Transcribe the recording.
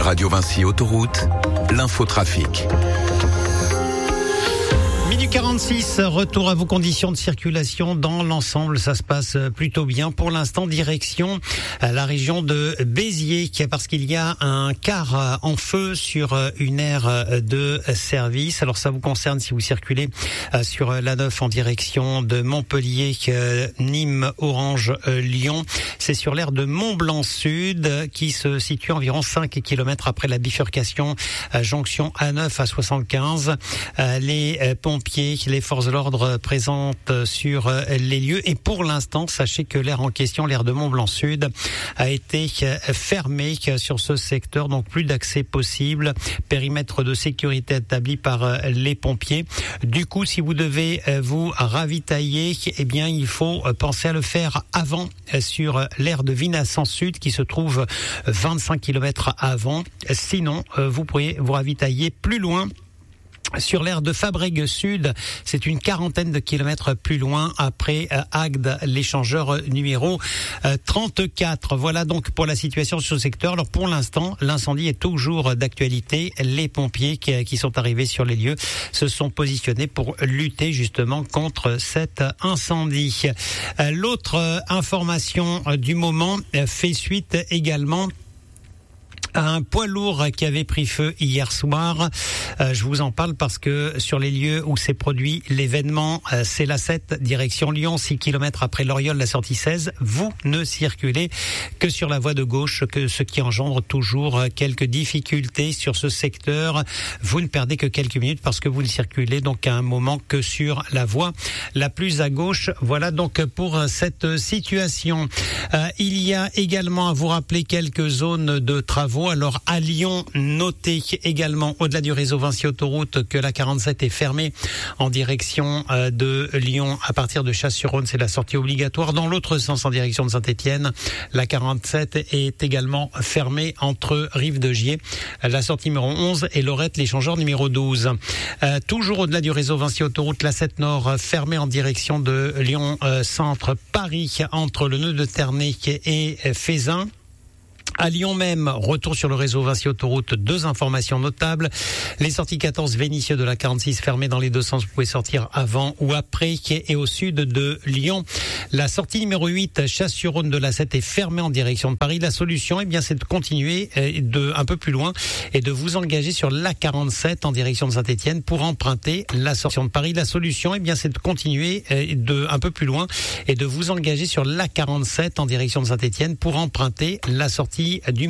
Radio Vinci Autoroute, l'infotrafic. Midi 46, retour à vos conditions de circulation. Dans l'ensemble, ça se passe plutôt bien. Pour l'instant, direction la région de Béziers, parce qu'il y a un car en feu sur une aire de service. Alors ça vous concerne si vous circulez sur l'A9 en direction de Montpellier, Nîmes, Orange, Lyon. C'est sur l'aire de Mont-Blanc Sud qui se situe environ 5 km après la bifurcation jonction A9 à 75. Les pompiers, les forces de l'ordre présentes sur les lieux. Et pour l'instant, sachez que l'aire en question, l'aire de Mont-Blanc Sud, a été fermée sur ce secteur. Donc plus d'accès possible. Périmètre de sécurité établi par les pompiers. Du coup, si vous devez vous ravitailler, eh bien, il faut penser à le faire avant sur l'aire de Vinassan Sud qui se trouve 25 km avant. Sinon, vous pourriez vous ravitailler plus loin. Sur l'aire de Fabrègues Sud, c'est une quarantaine de kilomètres plus loin après Agde, l'échangeur numéro 34. Voilà donc pour la situation sur ce secteur. Alors pour l'instant, l'incendie est toujours d'actualité. Les pompiers qui sont arrivés sur les lieux se sont positionnés pour lutter justement contre cet incendie. L'autre information du moment fait suite également un poids lourd qui avait pris feu hier soir. Je vous en parle parce que sur les lieux où s'est produit l'événement, c'est la 7, direction Lyon, 6 km après Loriol, la sortie 16. Vous ne circulez que sur la voie de gauche, ce qui engendre toujours quelques difficultés sur ce secteur. Vous ne perdez que quelques minutes parce que vous ne circulez donc à un moment que sur la voie la plus à gauche. Voilà donc pour cette situation. Il y a également à vous rappeler quelques zones de travaux. Alors à Lyon, notez également au-delà du réseau Vinci Autoroute que la 47 est fermée en direction de Lyon à partir de Chasse-sur-Rhône, c'est la sortie obligatoire. Dans l'autre sens en direction de Saint-Étienne, la 47 est également fermée entre Rive-de-Gier, la sortie numéro 11 et Lorette, l'échangeur numéro 12. Toujours au-delà du réseau Vinci Autoroute, la 7 Nord fermée en direction de Lyon Centre, Paris entre le nœud de Ternay et Fézin. À Lyon même, retour sur le réseau Vinci Autoroute, 2 informations notables. Les sorties 14 Vénissieux de la 46 fermées dans les 2 sens, vous pouvez sortir avant ou après, et au sud de Lyon. La sortie numéro 8, Chasse-sur-Rhône de la 7 est fermée en direction de Paris. La solution, eh bien, c'est de continuer un peu plus loin et de vous engager sur la 47 en direction de Saint-Étienne pour emprunter la sortie de Paris. La solution, eh bien, c'est de continuer un peu plus loin et de vous engager sur la 47 en direction de Saint-Étienne pour emprunter la sortie du